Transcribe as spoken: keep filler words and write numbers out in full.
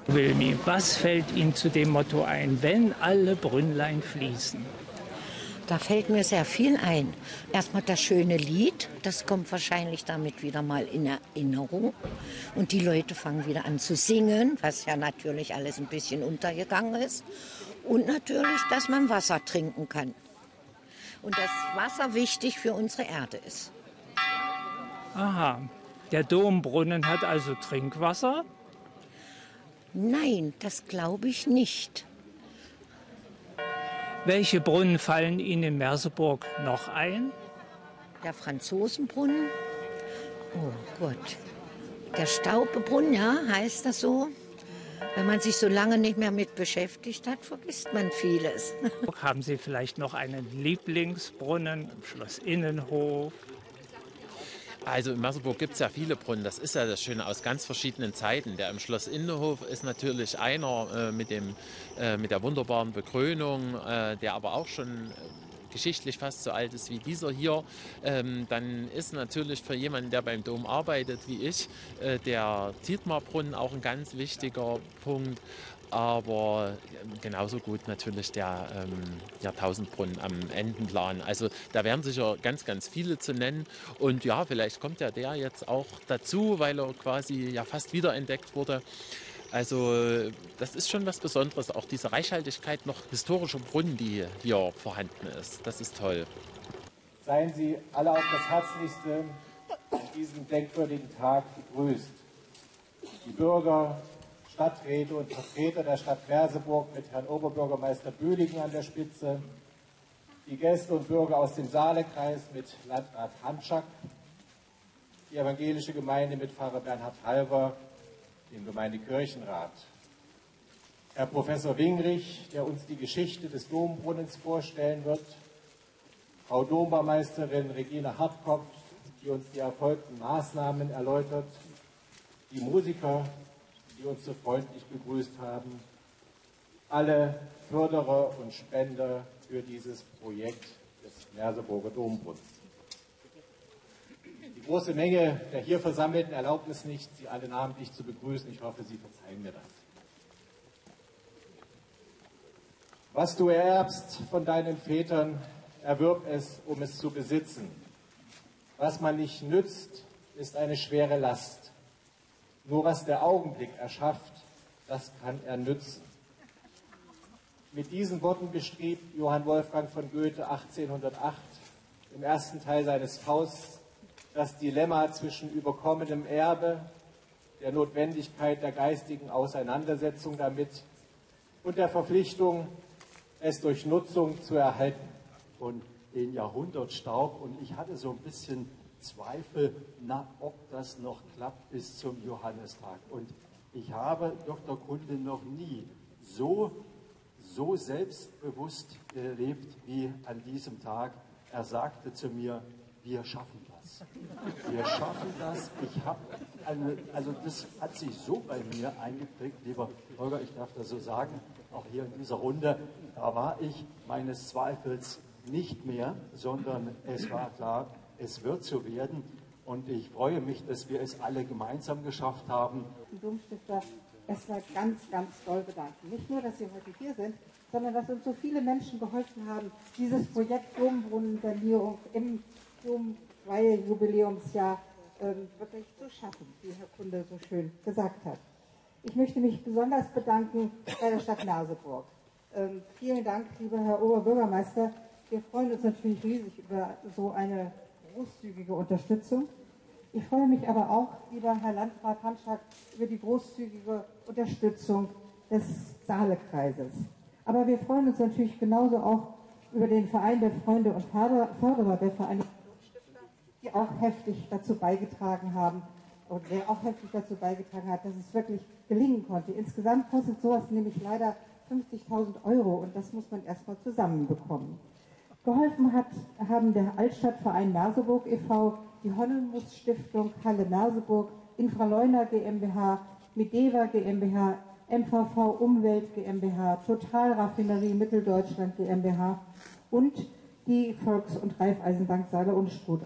Wilmi, was fällt Ihnen zu dem Motto ein, wenn alle Brünnlein fließen? Da fällt mir sehr viel ein. Erstmal das schöne Lied, das kommt wahrscheinlich damit wieder mal in Erinnerung. Und die Leute fangen wieder an zu singen, was ja natürlich alles ein bisschen untergegangen ist. Und natürlich, dass man Wasser trinken kann. Und dass Wasser wichtig für unsere Erde ist. Aha, der Dombrunnen hat also Trinkwasser? Nein, das glaube ich nicht. Welche Brunnen fallen Ihnen in Merseburg noch ein? Der Franzosenbrunnen. Oh Gott. Der Staubebrunnen, ja, heißt das so? Wenn man sich so lange nicht mehr mit beschäftigt hat, vergisst man vieles. Haben Sie vielleicht noch einen Lieblingsbrunnen im Schloss Innenhof? Also in Merseburg gibt es ja viele Brunnen, das ist ja das Schöne, aus ganz verschiedenen Zeiten. Der im Schloss Innenhof ist natürlich einer äh, mit, dem, äh, mit der wunderbaren Bekrönung, äh, der aber auch schon äh, geschichtlich fast so alt ist wie dieser hier. Ähm, dann ist natürlich für jemanden, der beim Dom arbeitet wie ich, äh, der Tietmar-Brunnen auch ein ganz wichtiger Punkt. Aber genauso gut natürlich der ähm, Jahrtausendbrunnen am Endenplan. Also da wären sicher ganz, ganz viele zu nennen. Und ja, vielleicht kommt ja der jetzt auch dazu, weil er quasi ja fast wiederentdeckt wurde. Also das ist schon was Besonderes, auch diese Reichhaltigkeit noch historischer Brunnen, die hier vorhanden ist. Das ist toll. Seien Sie alle auf das Herzlichste an diesem denkwürdigen Tag begrüßt. Die Bürger, Stadträte und Vertreter der Stadt Merseburg mit Herrn Oberbürgermeister Bühlingen an der Spitze, die Gäste und Bürger aus dem Saalekreis mit Landrat Hanschak, die evangelische Gemeinde mit Pfarrer Bernhard Halver, dem Gemeindekirchenrat, Herr Professor Wingrich, der uns die Geschichte des Dombrunnens vorstellen wird, Frau Dombauermeisterin Regina Hartkopf, die uns die erfolgten Maßnahmen erläutert, die Musiker, die uns so freundlich begrüßt haben, alle Förderer und Spender für dieses Projekt des Merseburger Dombrunnens. Die große Menge der hier Versammelten erlaubt es nicht, Sie alle namentlich zu begrüßen. Ich hoffe, Sie verzeihen mir das. Was du ererbst von deinen Vätern, erwirb es, um es zu besitzen. Was man nicht nützt, ist eine schwere Last. Nur was der Augenblick erschafft, das kann er nützen. Mit diesen Worten beschrieb Johann Wolfgang von Goethe achtzehnhundertacht im ersten Teil seines Fausts das Dilemma zwischen überkommenem Erbe, der Notwendigkeit der geistigen Auseinandersetzung damit und der Verpflichtung, es durch Nutzung zu erhalten. Von den Jahrhundertstaub, und ich hatte so ein bisschen Zweifel, na, ob das noch klappt bis zum Johannistag. Und ich habe Doktor Kunde noch nie so, so selbstbewusst erlebt wie an diesem Tag. Er sagte zu mir, wir schaffen das. Wir schaffen das. Ich habe eine, also das hat sich so bei mir eingeprägt, lieber Holger, ich darf das so sagen, auch hier in dieser Runde, da war ich meines Zweifels nicht mehr, sondern es war klar, es wird so werden, und ich freue mich, dass wir es alle gemeinsam geschafft haben. Die Domstifter erstmal ganz, ganz doll bedanken. Nicht nur, dass Sie heute hier sind, sondern dass uns so viele Menschen geholfen haben, dieses Projekt Dombrunnensanierung im Domweihe-Jubiläumsjahr ähm, wirklich zu schaffen, wie Herr Kunde so schön gesagt hat. Ich möchte mich besonders bedanken bei der Stadt Merseburg. Ähm, vielen Dank, lieber Herr Oberbürgermeister. Wir freuen uns natürlich riesig über so eine großzügige Unterstützung. Ich freue mich aber auch, lieber Herr Landrat Hanschak, über die großzügige Unterstützung des Saalekreises. Aber wir freuen uns natürlich genauso auch über den Verein der Freunde und Förderer der Vereinigten Domstifter, die auch heftig dazu beigetragen haben, und der auch heftig dazu beigetragen hat, dass es wirklich gelingen konnte. Insgesamt kostet sowas nämlich leider fünfzigtausend Euro, und das muss man erstmal zusammenbekommen. Geholfen hat, haben der Altstadtverein Merseburg e V, die Honnemus Stiftung Halle Merseburg, Infraleuner GmbH, Medeva GmbH, M V V Umwelt GmbH, Totalraffinerie Mitteldeutschland GmbH und die Volks- und Raiffeisenbank Saale und Struth.